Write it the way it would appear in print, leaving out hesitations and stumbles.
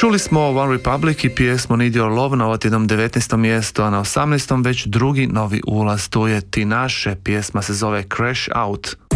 Čuli smo One Republic i pjesmu Need Your Love na otjednom 19. mjestu, a na 18. već drugi novi ulaz, to je Tinashe, pjesma se zove Crash Out.